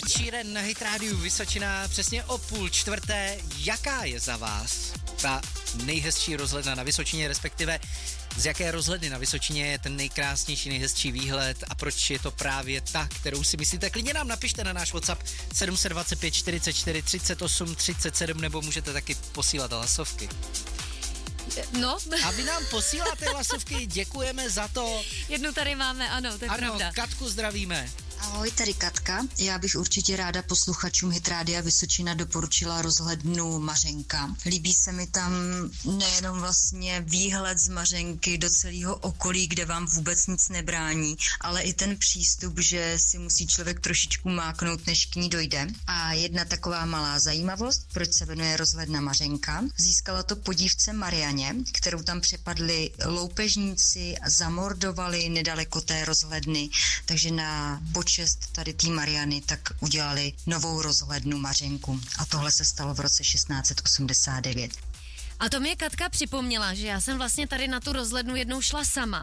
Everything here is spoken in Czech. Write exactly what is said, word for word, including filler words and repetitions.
Ed Sheeran na Hit Rádiu Vysočina přesně o půl čtvrté. Jaká je za vás ta nejhezčí rozhledna na Vysočině, respektive z jaké rozhledny na Vysočině je ten nejkrásnější, nejhezčí výhled a proč je to právě ta, kterou si myslíte? Klidně nám napište na náš WhatsApp sedm set dvacet pět čtyřicet čtyři třicet osm třicet sedm, nebo můžete taky posílat hlasovky. No. A vy nám posíláte hlasovky, děkujeme za to. Jednu tady máme, ano, to je ano, pravda. Ano, Katku zdravíme. Ahoj, tady Katka. Já bych určitě ráda posluchačům Hit Rádia Vysočina doporučila rozhlednu Mařenka. Líbí se mi tam nejenom vlastně výhled z Mařenky do celého okolí, kde vám vůbec nic nebrání, ale i ten přístup, že si musí člověk trošičku máknout, než k ní dojde. A jedna taková malá zajímavost, proč se jmenuje rozhledna Mařenka. Získala to po dívce Marianě, kterou tam přepadli loupežníci a zamordovali nedaleko té rozhledny, takže na počest tady té Mariany tak udělali novou rozhlednu Mařenku. A tohle se stalo v roce šestnáct set osmdesát devět. A to mě Katka připomněla, že já jsem vlastně tady na tu rozhlednu jednou šla sama.